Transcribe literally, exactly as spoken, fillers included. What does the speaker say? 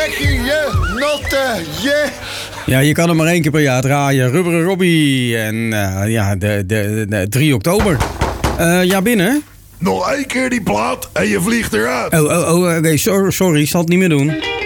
lekker, je, natte, je. Ja, je kan hem maar één keer per jaar draaien. Rubberen Robbie. En uh, ja, de, de, de drie oktober. Uh, ja, binnen. Nog één keer die plaat en je vliegt eruit. Oh, oh, oh oké, okay. sorry, sorry, ik zal het niet meer doen.